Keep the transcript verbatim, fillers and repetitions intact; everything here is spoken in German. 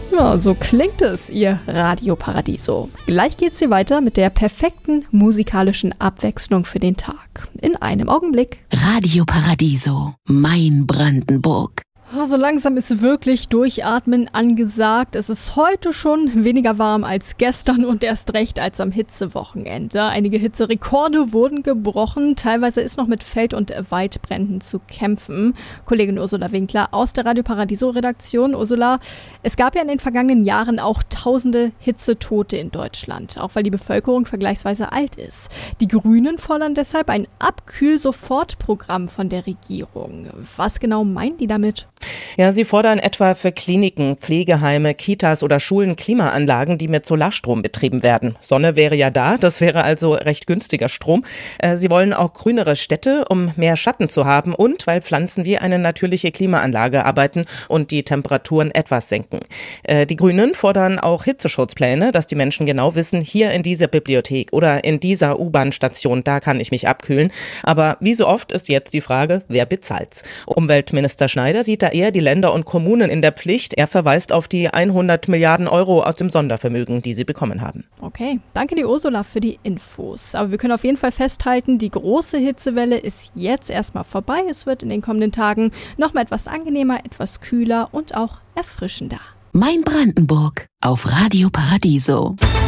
Ja, so klingt es, ihr Radio Paradiso. Gleich geht's hier weiter mit der perfekten musikalischen Abwechslung für den Tag. In einem Augenblick. Radio Paradiso, mein Brandenburg. So langsam ist wirklich Durchatmen angesagt. Es ist heute schon weniger warm als gestern und erst recht als am Hitzewochenende. Einige Hitzerekorde wurden gebrochen. Teilweise ist noch mit Feld- und Waldbränden zu kämpfen. Kollegin Ursula Winkler aus der Radio Paradiso Redaktion. Ursula, es gab ja in den vergangenen Jahren auch tausende Hitzetote in Deutschland, auch weil die Bevölkerung vergleichsweise alt ist. Die Grünen fordern deshalb ein Abkühl-Sofort-Programm von der Regierung. Was genau meinen die damit? Ja, sie fordern etwa für Kliniken, Pflegeheime, Kitas oder Schulen Klimaanlagen, die mit Solarstrom betrieben werden. Sonne wäre ja da, das wäre also recht günstiger Strom. Äh, sie wollen auch grünere Städte, um mehr Schatten zu haben und weil Pflanzen wie eine natürliche Klimaanlage arbeiten und die Temperaturen etwas senken. Äh, die Grünen fordern auch Hitzeschutzpläne, dass die Menschen genau wissen, hier in dieser Bibliothek oder in dieser U-Bahn-Station, da kann ich mich abkühlen. Aber wie so oft ist jetzt die Frage, wer bezahlt's? Umweltminister Schneider sieht da eher die Länder und Kommunen in der Pflicht. Er verweist auf die hundert Milliarden Euro aus dem Sondervermögen, die sie bekommen haben. Okay, danke dir Ursula für die Infos. Aber wir können auf jeden Fall festhalten, die große Hitzewelle ist jetzt erstmal vorbei. Es wird in den kommenden Tagen noch mal etwas angenehmer, etwas kühler und auch erfrischender. Mein Brandenburg auf Radio Paradiso.